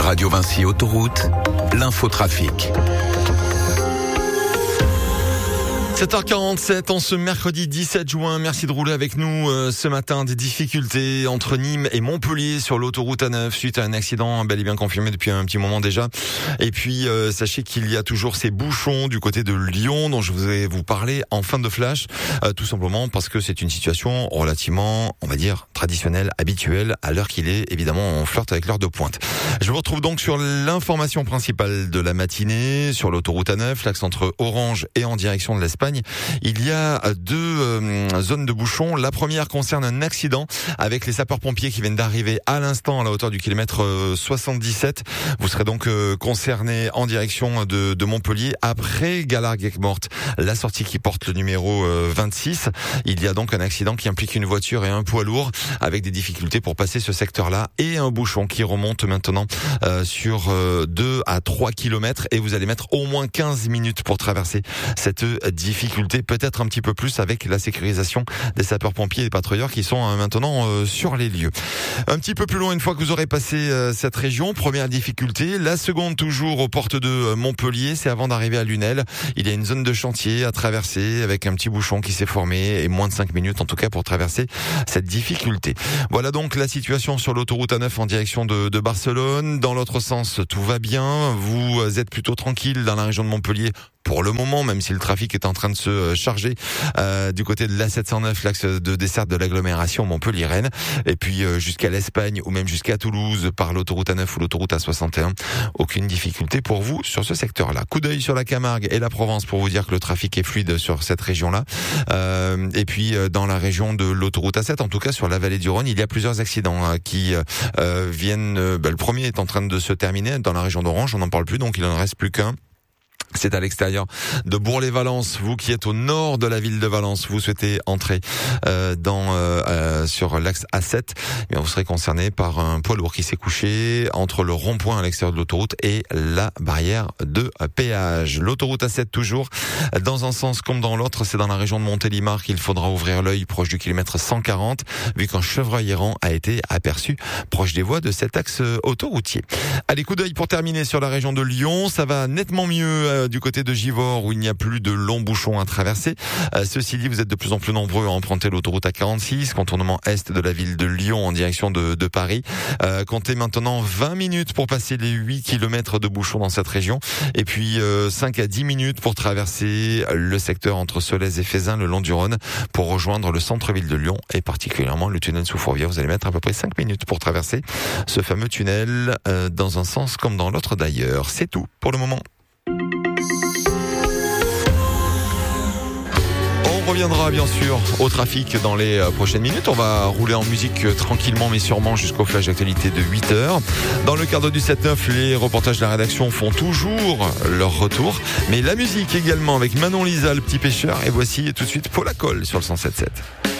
Radio Vinci Autoroute, l'infotrafic. 7h47 en ce mercredi 17 juin. Merci de rouler avec nous ce matin. Des difficultés entre Nîmes et Montpellier sur l'autoroute A9 suite à un accident bel et bien confirmé depuis un petit moment déjà. Et puis sachez qu'il y a toujours ces bouchons du côté de Lyon dont je vais vous parler en fin de flash. Tout simplement parce que c'est une situation relativement, on va dire, traditionnelle, habituelle à l'heure qu'il est. Évidemment, on flirte avec l'heure de pointe. Je vous retrouve donc sur l'information principale de la matinée sur l'autoroute A9, l'axe entre Orange et en direction de l'Espagne. Il y a deux zones de bouchons. La première concerne un accident avec les sapeurs-pompiers qui viennent d'arriver à l'instant à la hauteur du kilomètre 77. Vous serez donc concerné en direction de Montpellier après Galarguec-Morte, la sortie qui porte le numéro 26. Il y a donc un accident qui implique une voiture et un poids lourd avec des difficultés pour passer ce secteur-là et un bouchon qui remonte maintenant sur 2 à 3 kilomètres et vous allez mettre au moins 15 minutes pour traverser cette difficulté, peut-être un petit peu plus avec la sécurisation des sapeurs-pompiers et des patrouilleurs qui sont maintenant sur les lieux. Un petit peu plus loin, une fois que vous aurez passé cette région, première difficulté. La seconde, toujours aux portes de Montpellier, c'est avant d'arriver à Lunel. Il y a une zone de chantier à traverser avec un petit bouchon qui s'est formé et moins de 5 minutes en tout cas pour traverser cette difficulté. Voilà donc la situation sur l'autoroute A9 en direction de Barcelone. Dans l'autre sens, tout va bien. Vous êtes plutôt tranquille dans la région de Montpellier pour le moment, même si le trafic est en train de se charger du côté de l'A709, l'axe de desserte de l'agglomération Montpellier-Rennes, et puis jusqu'à l'Espagne ou même jusqu'à Toulouse par l'autoroute A9 ou l'autoroute A61. Aucune difficulté pour vous sur ce secteur-là. Coup d'œil sur la Camargue et la Provence pour vous dire que le trafic est fluide sur cette région-là. Et puis dans la région de l'autoroute A7, en tout cas sur la vallée du Rhône, il y a plusieurs accidents qui viennent. Le premier est en train de se terminer dans la région d'Orange, on n'en parle plus, donc il n'en reste plus qu'un. C'est à l'extérieur de Bourg-les-Valence. Vous qui êtes au nord de la ville de Valence, vous souhaitez entrer sur l'axe A7, eh bien vous serez concerné par un poids lourd qui s'est couché entre le rond-point à l'extérieur de l'autoroute et la barrière de péage. L'autoroute A7 toujours, dans un sens comme dans l'autre, c'est dans la région de Montélimar qu'il faudra ouvrir l'œil proche du kilomètre 140, vu qu'un chevreuil errant a été aperçu proche des voies de cet axe autoroutier. Allez, coup d'œil pour terminer sur la région de Lyon, ça va nettement mieux du côté de Givors où il n'y a plus de longs bouchons à traverser. Ceci dit, vous êtes de plus en plus nombreux à emprunter l'autoroute A46, contournement est de la ville de Lyon en direction de Paris. Comptez maintenant 20 minutes pour passer les 8 kilomètres de bouchons dans cette région et puis 5 à 10 minutes pour traverser le secteur entre Solèze et Fézin le long du Rhône pour rejoindre le centre-ville de Lyon et particulièrement le tunnel sous Fourvière. Vous allez mettre à peu près 5 minutes pour traverser ce fameux tunnel dans un sens comme dans l'autre d'ailleurs. C'est tout pour le moment. On reviendra bien sûr au trafic dans les prochaines minutes. On va rouler en musique tranquillement mais sûrement jusqu'au flash d'actualité de 8h. Dans le cadre du 7-9, les reportages de la rédaction font toujours leur retour. Mais la musique également avec Manon Lisa, le petit pêcheur. Et voici tout de suite Paul Acol sur le 107.7.